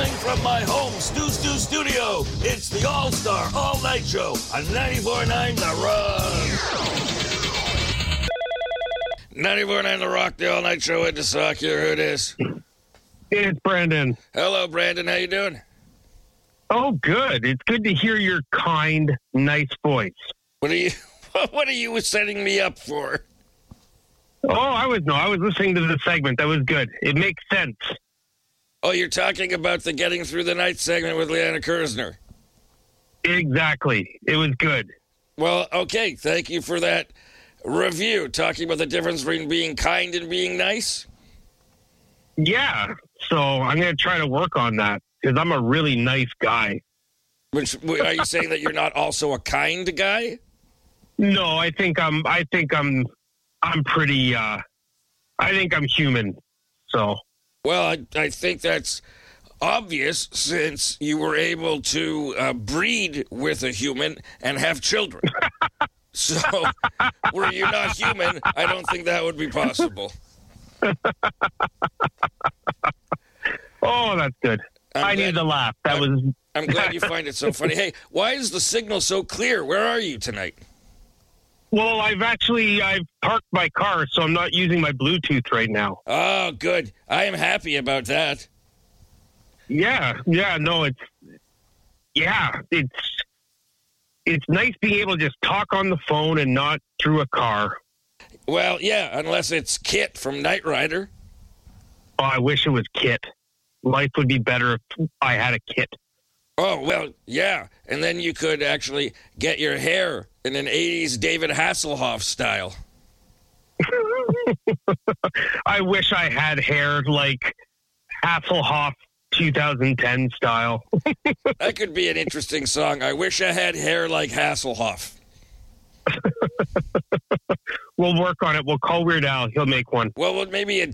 Coming from my home Stu studio, it's the All-Star All-Night Show on 94.9 The Rock. 94.9 The Rock, the All-Night Show at the Sock. Here, who it is? It's Brandon. Hello, Brandon. How you doing? Oh, good. It's good to hear your kind, nice voice. What are you setting me up for? Oh, I was listening to the segment. That was good. It makes sense. Oh, you're talking about the Getting Through the Night segment with Leanna Kersner. Exactly. It was good. Well, okay. Thank you for that review. Talking about the difference between being kind and being nice. Yeah. So I'm going to try to work on that because I'm a really nice guy. Which, are you saying that you're not also a kind guy? No, I think I'm pretty, I think I'm human. So. Well, I think that's obvious since you were able to breed with a human and have children. So, were you not human, I don't think that would be possible. Oh, that's good. I need to laugh. I'm glad you find it so funny. Hey, why is the signal so clear? Where are you tonight? Well, I've parked my car, so I'm not using my Bluetooth right now. Oh, good. I am happy about that. Yeah, no, it's nice being able to just talk on the phone and not through a car. Well, yeah, unless it's Kit from Knight Rider. Oh, I wish it was Kit. Life would be better if I had a Kit. Oh, well, yeah. And then you could actually get your hair in an 80s David Hasselhoff style. I wish I had hair like Hasselhoff 2010 style. That could be an interesting song. I wish I had hair like Hasselhoff. We'll work on it. We'll call Weird Al. He'll make one. Well, maybe a